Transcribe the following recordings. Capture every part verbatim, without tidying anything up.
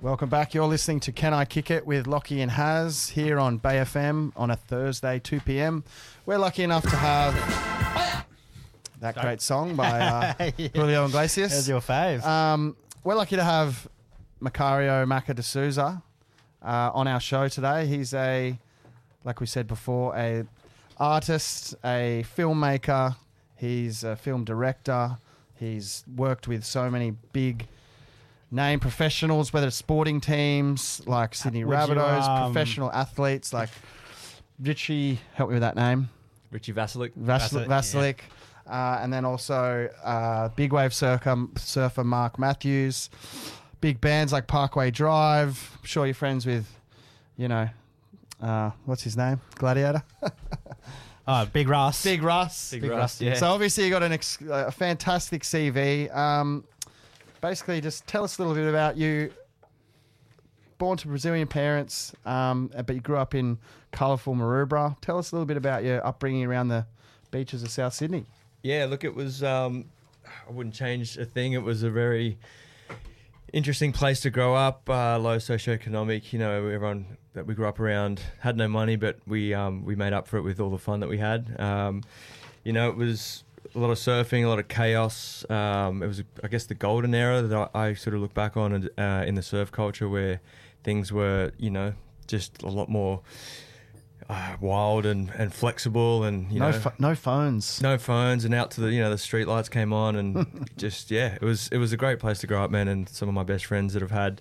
Welcome back. You're listening to Can I Kick It with Lockie and Haz here on Bay F M on a Thursday, two p.m. We're lucky enough to have that great song by uh, Yeah. Julio Iglesias. That's your fave. Um, we're lucky to have Macario Maca de Souza uh, on our show today. He's a, like we said before, a artist, a filmmaker. He's a film director. He's worked with so many big name professionals, whether it's sporting teams like Sydney Would you, Rabbitohs, um, professional athletes like Richie, help me with that name. Richie Vasilik. Vasilic, Vasilik, Vasilik. Uh, and then also uh, big wave surfer, surfer Mark Matthews. Big bands like Parkway Drive. I'm sure you're friends with, you know, uh, what's his name? Gladiator? Oh, Big Russ. Big Russ. Big Big Russ, Russ, yeah. So obviously you got an ex- a fantastic C V. Um, basically, just tell us a little bit about you. Born to Brazilian parents, um, but you grew up in colourful Maroubra. Tell us a little bit about your upbringing around the beaches of South Sydney. Yeah, look, it was, um, I wouldn't change a thing. It was a very interesting place to grow up, uh, low socioeconomic, you know, everyone that we grew up around had no money, but we um, we made up for it with all the fun that we had. Um, you know, it was a lot of surfing, a lot of chaos. Um, it was, I guess, the golden era that I, I sort of look back on uh, in the surf culture where things were, you know, just a lot more uh, wild and, and flexible and, you no, know. pho- no phones. No phones, and out to the, you know, the street lights came on, and just, yeah, it was it was a great place to grow up, man. And some of my best friends that I've had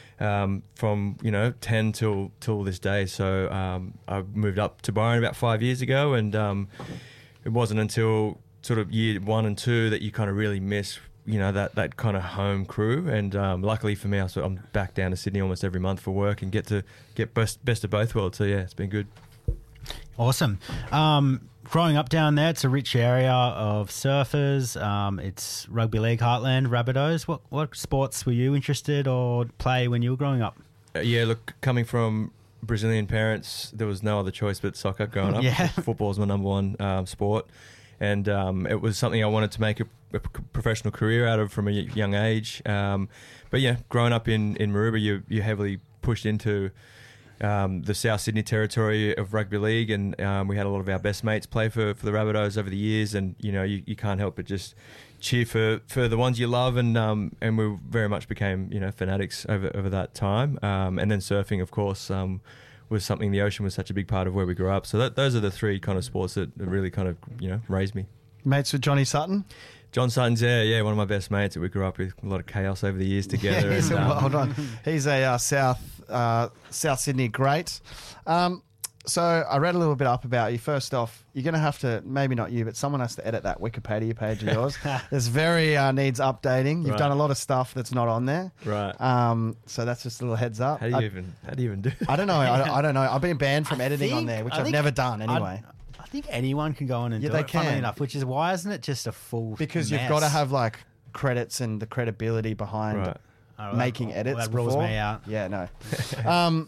um, from, you know, ten till till this day. So um, I moved up to Byron about five years ago, and um, it wasn't until sort of year one and two that you kind of really miss, you know, that, that kind of home crew. And um, luckily for me, I sort of, I'm back down to Sydney almost every month for work and get to get best best of both worlds. So yeah, it's been good. Awesome. Um, growing up down there, it's a rich area of surfers. Um, it's rugby league heartland, Rabbitohs. What what sports were you interested or play when you were growing up? Uh, yeah, look, coming from Brazilian parents, there was no other choice but soccer growing up. Yeah. Football was my number one um, sport. And um, it was something I wanted to make a, a professional career out of from a young age. Um, but yeah, growing up in, in Maroubra, you, you're heavily pushed into um, the South Sydney territory of rugby league. And um, we had a lot of our best mates play for, for the Rabbitohs over the years. And, you know, you, you can't help but just cheer for, for the ones you love. And um, and we very much became, you know, fanatics over, over that time. Um, and then surfing, of course, um, was something. The ocean was such a big part of where we grew up. So that, those are the three kind of sports that really kind of, you know, raised me. Mates with Johnny Sutton? John Sutton's there, yeah, one of my best mates that we grew up with. A lot of chaos over the years together. Yeah, he's and, a- um, hold on. He's a uh, South uh, South Sydney great. Um, so I read a little bit up about you. First off, you're going to have to, maybe not you, but someone has to edit that Wikipedia page of yours. It's very uh, needs updating. You've Right. done a lot of stuff that's not on there. Right. Um, so that's just a little heads up. How do you I, even? How do you even do? I don't know. I, I don't know. I've been banned from I editing on think- there, which I I've think never done anyway. I, I think anyone can go on and Yeah, do they it, funnily can. enough, which is why isn't it just a full because mess? you've got to have like credits and the credibility behind Right. Oh, well, making well, edits that rules before. me out. Yeah, no. um,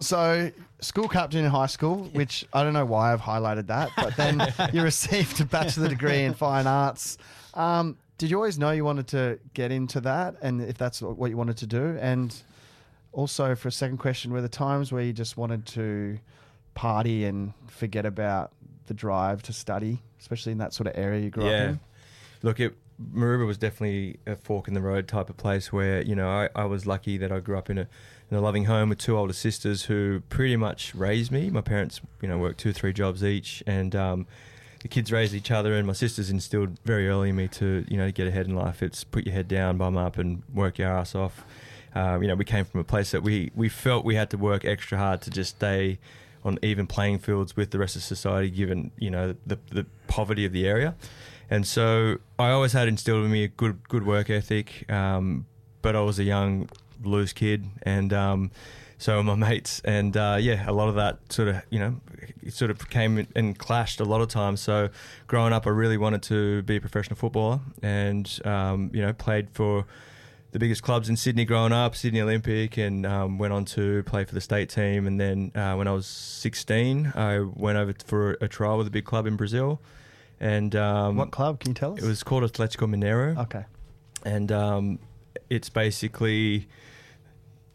so school captain in high school, which I don't know why I've highlighted that, but then you received a bachelor degree in fine arts. Um, did you always know you wanted to get into that, and if that's what you wanted to do? And also, for a second question, were there times where you just wanted to party and forget about the drive to study, especially in that sort of area you grew up Yeah. in? Look, it, Maroubra was definitely a fork in the road type of place where, you know, I, I was lucky that I grew up in a in a loving home with two older sisters who pretty much raised me. My parents, you know, worked two, three jobs each, and um, the kids raised each other, and my sisters instilled very early in me to, you know, to get ahead in life. It's put your head down, bum up, and work your ass off. Um, you know, we came from a place that we, we felt we had to work extra hard to just stay on even playing fields with the rest of society, given, you know, the the poverty of the area. And so I always had instilled in me a good good work ethic, um, but I was a young, loose kid, and um, so were my mates, and uh, yeah, a lot of that sort of, you know, it sort of came and clashed a lot of times. So growing up, I really wanted to be a professional footballer, and um, you know, played for the biggest clubs in Sydney growing up, Sydney Olympic, and um, went on to play for the state team. And then uh, when I was sixteen, I went over for a trial with a big club in Brazil. And um, What club? Can you tell us? It was called Atletico Mineiro. Okay. And um, it's basically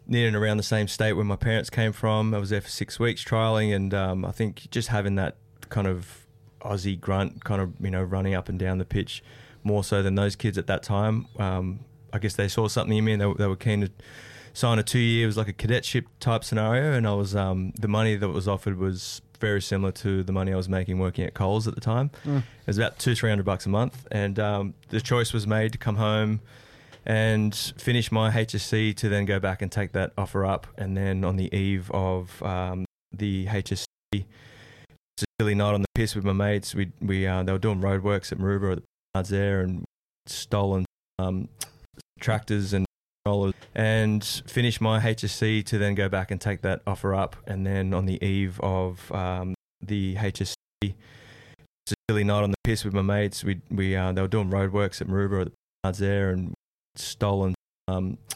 near and around the same state where my parents came from. I was there for six weeks trialing, and um, I think just having that kind of Aussie grunt, kind of you know running up and down the pitch, more so than those kids at that time. Um, I guess they saw something in me, and they, they were keen to sign a two-year. It was like a cadetship type scenario, and I was um, the money that was offered was very similar to the money I was making working at Coles at the time. Mm. It was about two, three hundred bucks a month, and um, the choice was made to come home and finish my H S C to then go back and take that offer up. And then on the eve of um, the H S C, it's a silly night on the piss with my mates. We we uh, they were doing roadworks at Maroubra at the yards there, and stolen um, tractors and rollers, and finish my H S C to then go back and take that offer up. And then on the eve of um, the H S C, it's a silly night on the piss with my mates. We we uh, they were doing roadworks at Maroubra at the yards there, and stolen um,